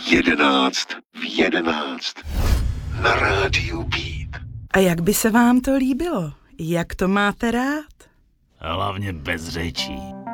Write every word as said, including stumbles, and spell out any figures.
Jedenáct v jedenáct. Na rádiu Beat. A jak by se vám to líbilo? Jak to máte rád? Hlavně bez řečí.